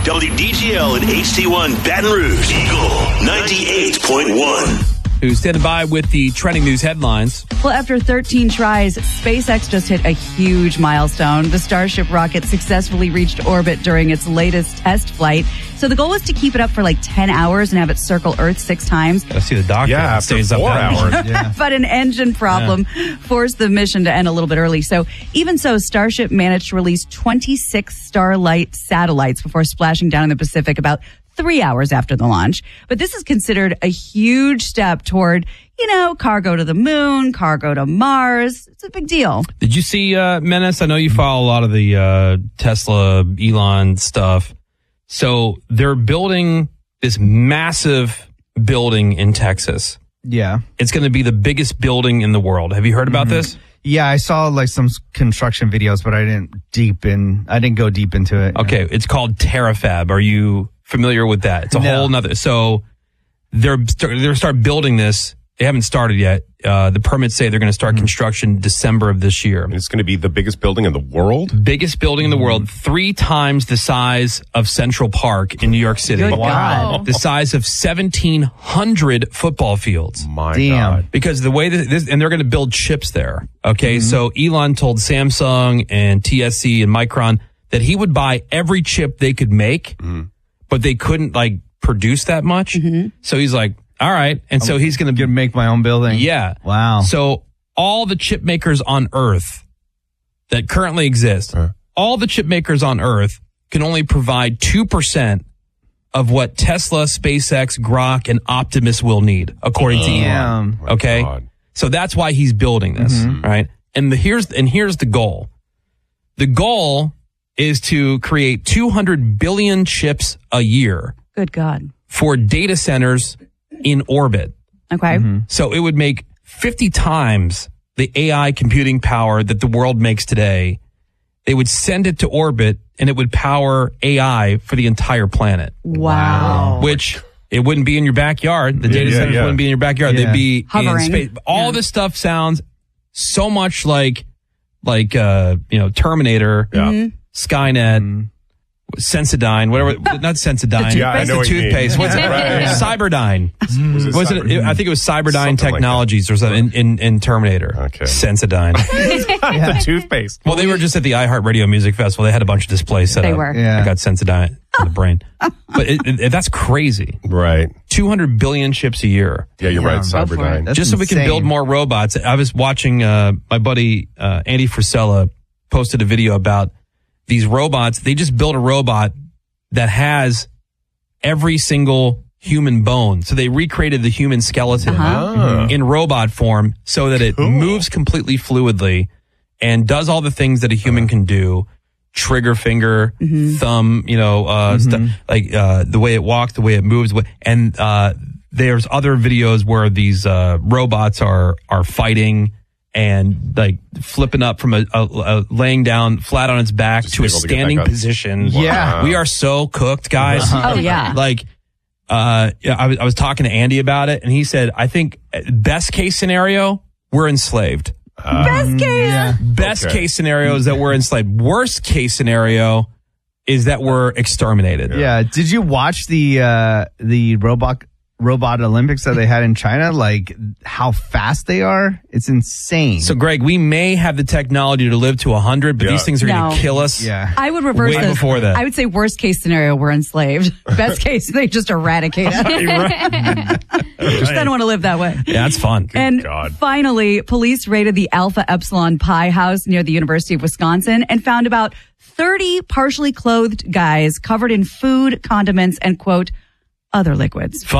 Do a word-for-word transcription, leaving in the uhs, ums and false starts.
W D G L and H D one Baton Rouge. Eagle ninety-eight point one. Who's standing by with the trending news headlines. Well, after thirteen tries, SpaceX just hit a huge milestone. The Starship rocket successfully reached orbit during its latest test flight. So the goal is to keep it up for like ten hours and have it circle Earth six times. I see the doctor. Yeah, after stays four up hours. Yeah. But an engine problem yeah. forced the mission to end a little bit early. So even so, Starship managed to release twenty-six Starlight satellites before splashing down in the Pacific about three hours after the launch. But this is considered a huge step toward, you know, cargo to the moon, cargo to Mars. It's a big deal. Did you see, uh, Menace? I know you follow a lot of the uh, Tesla, Elon stuff. So they're building this massive building in Texas. Yeah. It's going to be the biggest building in the world. Have you heard about mm-hmm. this? Yeah, I saw like some construction videos, but I didn't deep in. I didn't go deep into it. Okay, know? It's called Terrafab. Are you familiar with that? It's a no. whole nother. So they're they're start building this. They haven't started yet. Uh, the permits say they're going to start mm-hmm. construction December of this year. It's going to be the biggest building in the world? Biggest building in the world. Three times the size of Central Park in New York City. Good wow. God. The size of seventeen hundred football fields. My Damn. God. Because the way that this, and they're going to build chips there. Okay. Mm-hmm. So Elon told Samsung and T S C and Micron that he would buy every chip they could make, mm-hmm. but they couldn't like produce that much. Mm-hmm. So he's like, all right. And I'm so he's going to make my own building. Yeah. Wow. So all the chip makers on Earth that currently exist, huh. all the chip makers on Earth can only provide two percent of what Tesla, SpaceX, Grok, and Optimus will need, according to Elon. Oh, okay. God. So that's why he's building this. Mm-hmm. Right. And the here's and here's the goal. The goal is to create two hundred billion chips a year. Good God. For data centers in orbit. Okay. Mm-hmm. So it would make fifty times the A I computing power that the world makes today. They would send it to orbit and it would power A I for the entire planet. Wow. Which it wouldn't be in your backyard. The data yeah, centers yeah. wouldn't be in your backyard. Yeah. They'd be hovering. in space. All yeah. this stuff sounds so much like, like, uh, you know, Terminator, yeah. Mm-hmm. Skynet, mm-hmm. Sensodyne, whatever, not Sensodyne. Yeah, I know the what you toothpaste. mean. What's it? Right. Cyberdyne. Was it, Was cyber- it? I think it was Cyberdyne Something Technologies like or something in, in, in Terminator. Okay. Sensodyne. The toothpaste. Well, they were just at the iHeartRadio Music Festival. They had a bunch of displays set They up. were. Yeah. I got Sensodyne in the brain. But it, it, that's crazy. Right. two hundred billion chips a year. Yeah, you're Yeah, right. go for Cyberdyne. That's just so we can insane. build more robots. I was watching uh, my buddy uh, Andy Frisella posted a video about these robots. They just built a robot that has every single human bone. So they recreated the human skeleton Uh-huh. in robot form so that it Cool. moves completely fluidly and does all the things that a human can do. Trigger finger, Mm-hmm. thumb, you know, uh, Mm-hmm. stuff like, uh, the way it walks, the way it moves. And, uh, there's other videos where these, uh, robots are, are fighting and like flipping up from a, a, a laying down flat on its back Just to a able to get standing back up. position. Yeah. We are so cooked, guys. Oh, yeah. Like, uh, yeah, I was, I was talking to Andy about it and he said, I think best case scenario, we're enslaved. Best case. Yeah. Best Okay. case scenario is that we're enslaved. Worst case scenario is that we're exterminated. Yeah. Did you watch the uh, the robot robot Olympics that they had in China? Like how fast they are? It's insane. So, Greg, we may have the technology to live to one hundred, but Yeah. these things are going No. to kill us. yeah. I would reverse Way this. before that. I would say worst case scenario, we're enslaved. Best case, they just eradicate us. Just don't want to live that way. Yeah, that's fun. And God. finally, police raided the Alpha Epsilon Pi house near the University of Wisconsin and found about thirty partially clothed guys covered in food, condiments, and, quote, other liquids.